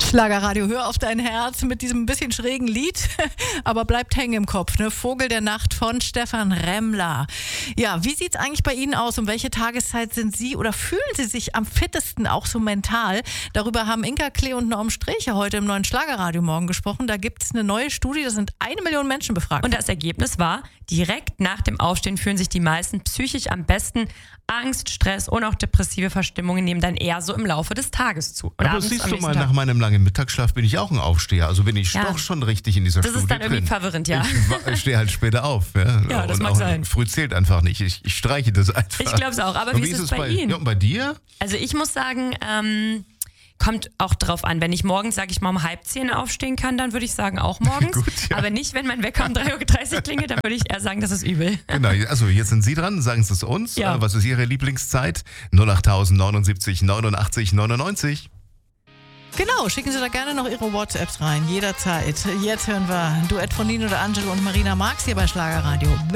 Schlagerradio, hör auf dein Herz mit diesem bisschen schrägen Lied, aber bleibt hängen im Kopf, ne? Vogel der Nacht von Stefan Remmler. Ja, wie sieht's eigentlich bei Ihnen aus? Um welche Tageszeit sind Sie oder fühlen Sie sich am fittesten, auch so mental? Darüber haben Inka Klee und Norm Sträche heute im neuen Schlagerradio morgen gesprochen. Da gibt's eine neue Studie, da sind 1 Million Menschen befragt. Und das Ergebnis war, direkt nach dem Aufstehen fühlen sich die meisten psychisch am besten. Angst, Stress und auch depressive Verstimmungen nehmen dann eher so im Laufe des Tages zu. Und aber siehst du mal, nach meinem langen Mittagsschlaf bin ich auch ein Aufsteher. Also bin ich doch schon richtig in dieser Studie drin. Das ist dann irgendwie verwirrend, ja. Ich stehe halt später auf. Ja, das und mag auch sein. Früh zählt einfach nicht. Ich streiche das einfach. Ich glaube es auch. Aber wie ist es bei Ihnen? Ja, und bei dir? Also ich muss sagen, kommt auch drauf an. Wenn ich morgens, sage ich mal, um 9:30 aufstehen kann, dann würde ich sagen, auch morgens. Gut, ja. Aber nicht, wenn mein Wecker um 3:30 Uhr klingelt, dann würde ich eher sagen, das ist übel. Genau, also jetzt sind Sie dran, sagen Sie es uns. Ja. Was ist Ihre Lieblingszeit? 08000 79 89 99. Genau, schicken Sie da gerne noch Ihre WhatsApps rein, jederzeit. Jetzt hören wir ein Duett von Nino de Angelo und Marina Marx hier bei Schlagerradio.